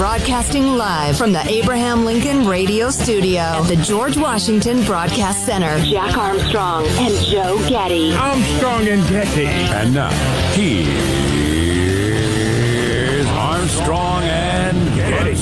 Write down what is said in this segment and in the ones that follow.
Broadcasting live from the Abraham Lincoln Radio Studio at the George Washington Broadcast Center. Jack Armstrong and Joe Getty. Armstrong and Getty. And now, here's Armstrong and Getty.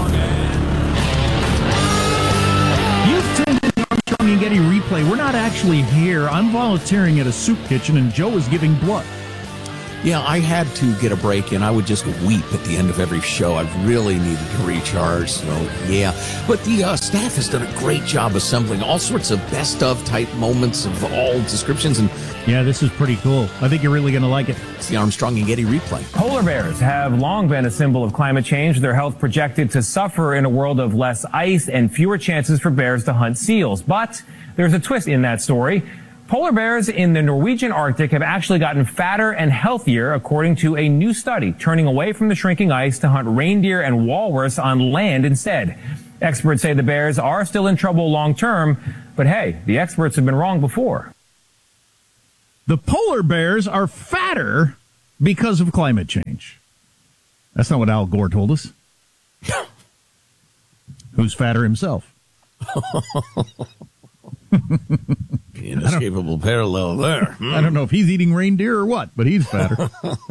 You've tuned in to Armstrong and Getty replay. We're not actually here. I'm volunteering at a soup kitchen, and Joe is giving blood. Yeah, I had to get a break, and I would just weep at the end of every show. I really needed to recharge, so yeah. But the staff has done a great job assembling all sorts of best-of type moments of all descriptions. And yeah, this is pretty cool. I think you're really going to like it. It's the Armstrong and Getty replay. Polar bears have long been a symbol of climate change. Their health projected to suffer in a world of less ice and fewer chances for bears to hunt seals. But there's a twist in that story. Polar bears in the Norwegian Arctic have actually gotten fatter and healthier, according to a new study, turning away from the shrinking ice to hunt reindeer and walrus on land instead. Experts say the bears are still in trouble long term, but hey, the experts have been wrong before. The polar bears are fatter because of climate change. That's not what Al Gore told us. Who's fatter himself? Inescapable parallel there. I don't know if he's eating reindeer or what, but he's fatter.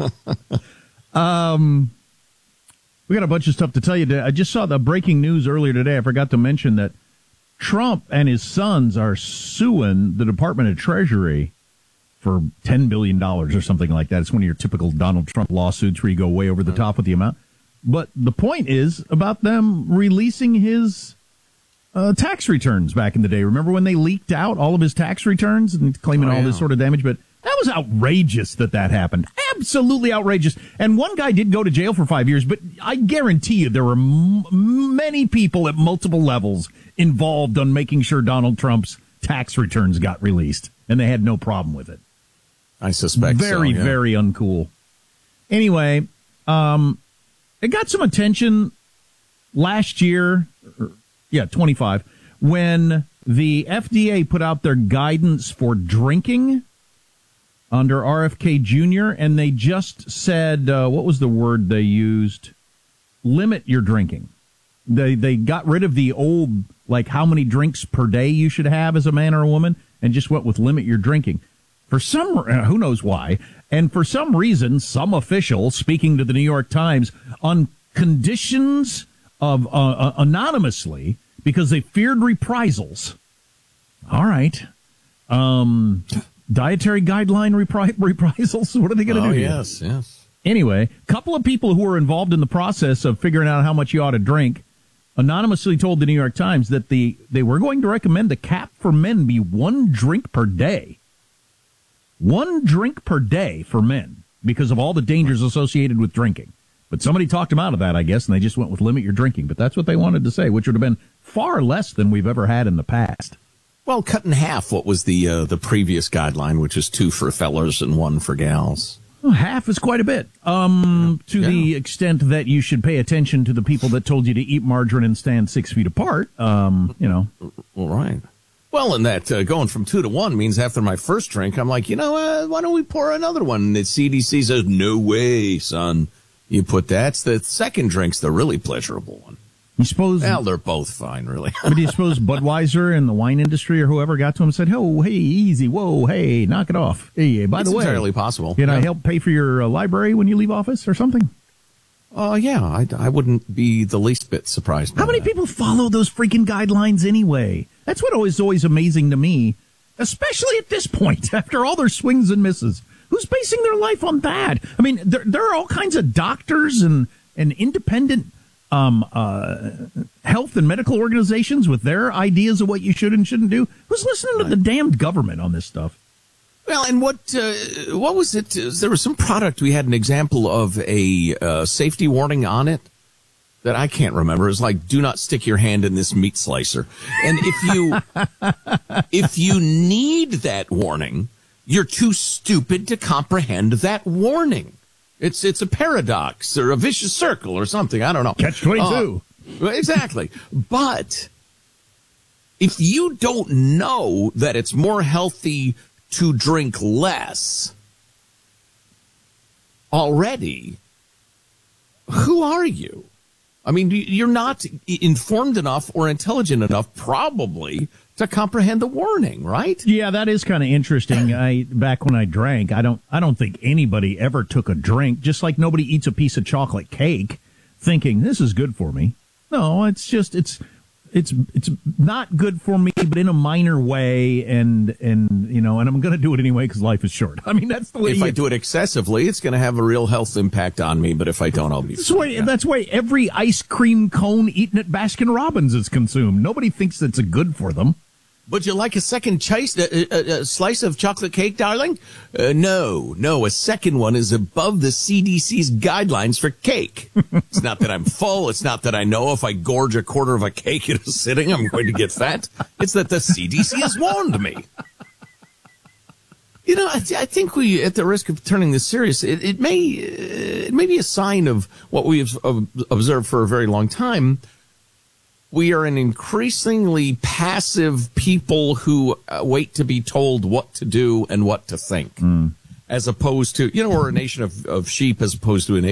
We got a bunch of stuff to tell you today. I just saw the breaking news earlier today. I forgot to mention that Trump and his sons are suing the Department of Treasury for $10 billion or something like that. It's one of your typical Donald Trump lawsuits where you go way over the top with the amount. But the point is about them releasing his tax returns back in the day. Remember when they leaked out all of his tax returns and claiming all this sort of damage? But that was outrageous that happened. Absolutely outrageous. And one guy did go to jail for 5 years, but I guarantee you there were many people at multiple levels involved on making sure Donald Trump's tax returns got released, and they had no problem with it. I suspect very, very uncool. Anyway, it got some attention last year. 25, when the FDA put out their guidance for drinking under RFK Jr., and they just said, what was the word they used? Limit your drinking. They got rid of the old, like, how many drinks per day you should have as a man or a woman, and just went with limit your drinking. For some, who knows why, and for some reason, some official, speaking to the New York Times, on conditions of anonymously, because they feared reprisals. All right. Dietary guideline reprisals? What are they going to do? Yes. Anyway, a couple of people who were involved in the process of figuring out how much you ought to drink anonymously told the New York Times that they were going to recommend the cap for men be 1 drink per day. 1 drink per day for men because of all the dangers associated with drinking. But somebody talked them out of that, I guess, and they just went with limit your drinking. But that's what they wanted to say, which would have been far less than we've ever had in the past. Well, cut in half what was the previous guideline, which is 2 for fellers and 1 for gals. Well, half is quite a bit. The extent that you should pay attention to the people that told you to eat margarine and stand 6 feet apart. Well, right. Well, and that going from 2 to 1 means after my first drink, I'm like, why don't we pour another one? And the CDC says, no way, son. You put that's the second drink's the really pleasurable one. You suppose? Well, they're both fine, really. But do you suppose Budweiser and the wine industry or whoever got to him and said, "Oh, hey, easy, whoa, hey, knock it off. Hey, by the way, it's entirely possible. Can I help pay for your library when you leave office or something?" Yeah, I wouldn't be the least bit surprised. How many people follow those freaking guidelines anyway? That's what is always amazing to me, especially at this point after all their swings and misses. Who's basing their life on that? I mean, there are all kinds of doctors and independent health and medical organizations with their ideas of what you should and shouldn't do. Who's listening to the damned government on this stuff? Well, and what was it? There was some product we had an example of a safety warning on it that I can't remember. It's like, do not stick your hand in this meat slicer. And if you need that warning, you're too stupid to comprehend that warning. It's a paradox or a vicious circle or something. I don't know. Catch-22. Exactly. But if you don't know that it's more healthy to drink less already, who are you? I mean, you're not informed enough or intelligent enough, probably, to comprehend the warning, right? Yeah, that is kind of interesting. Back when I drank, I don't think anybody ever took a drink, just like nobody eats a piece of chocolate cake thinking this is good for me. No, it's just it's not good for me, but in a minor way, and I'm going to do it anyway because life is short. I mean, that's the way. If I do it excessively, it's going to have a real health impact on me. But if I don't, I'll be fine. That's why every ice cream cone eaten at Baskin Robbins is consumed. Nobody thinks it's good for them. Would you like a second slice of chocolate cake, darling? No. A second one is above the CDC's guidelines for cake. It's not that I'm full. It's not that I know if I gorge a quarter of a cake in a sitting, I'm going to get fat. It's that the CDC has warned me. You know, I think we, at the risk of turning this serious, it may be a sign of what we've observed for a very long time. We are an increasingly passive people who wait to be told what to do and what to think, as opposed to, we're a nation of sheep as opposed to a